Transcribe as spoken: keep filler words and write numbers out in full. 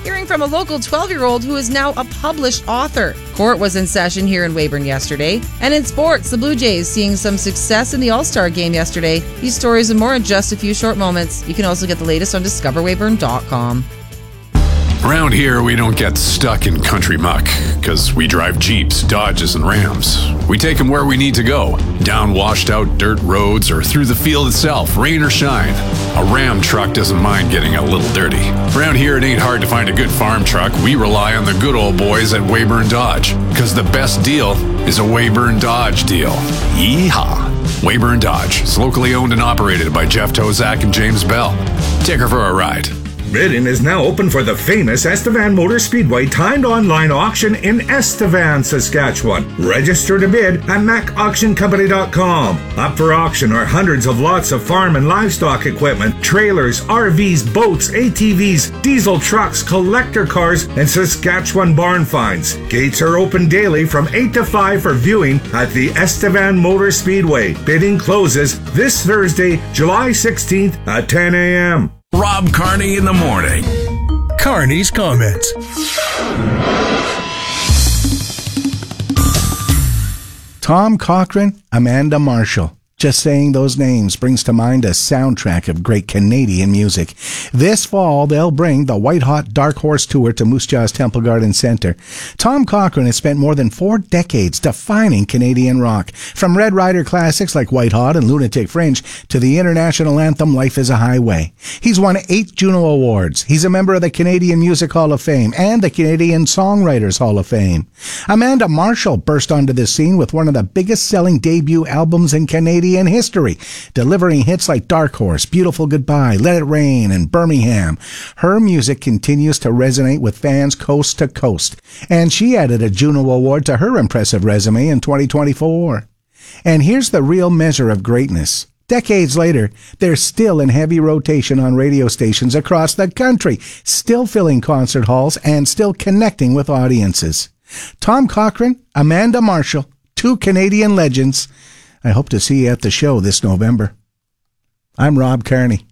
hearing from a local twelve-year-old who is now a published author. Court was in session here in Weyburn yesterday. And in sports, the Blue Jays seeing some success in the All-Star game yesterday. These stories and more in just a few short moments. You can also get the latest on discover weyburn dot com. Around here, we don't get stuck in country muck, because we drive Jeeps, Dodges, and Rams. We take them where we need to go, down washed-out dirt roads or through the field itself, rain or shine. A Ram truck doesn't mind getting a little dirty. Around here, it ain't hard to find a good farm truck. We rely on the good old boys at Weyburn Dodge, because the best deal is a Weyburn Dodge deal. Yeehaw! Weyburn Dodge is locally owned and operated by Jeff Tozak and James Bell. Take her for a ride. Bidding is now open for the famous Estevan Motor Speedway timed online auction in Estevan, Saskatchewan. Register to bid at mac auction company dot com. Up for auction are hundreds of lots of farm and livestock equipment, trailers, R Vs, boats, A T Vs, diesel trucks, collector cars, and Saskatchewan barn finds. Gates are open daily from eight to five for viewing at the Estevan Motor Speedway. Bidding closes this Thursday, July sixteenth at ten a.m. Rob Carney in the morning. Carney's comments. Tom Cochrane, Amanda Marshall. Just saying those names brings to mind a soundtrack of great Canadian music. This fall, they'll bring the White Hot Dark Horse Tour to Moose Jaw's Temple Garden Centre. Tom Cochrane has spent more than four decades defining Canadian rock, from Red Rider classics like White Hot and Lunatic Fringe to the international anthem Life is a Highway. He's won eight Juno Awards. He's a member of the Canadian Music Hall of Fame and the Canadian Songwriters Hall of Fame. Amanda Marshall burst onto the scene with one of the biggest-selling debut albums in Canadian in history, delivering hits like Dark Horse, Beautiful Goodbye, Let It Rain, and Birmingham. Her music continues to resonate with fans coast to coast, and she added a Juno Award to her impressive resume in twenty twenty-four. And here's the real measure of greatness. Decades later, they're still in heavy rotation on radio stations across the country, still filling concert halls and still connecting with audiences. Tom Cochrane, Amanda Marshall, two Canadian legends. I hope to see you at the show this November. I'm Rob Carney.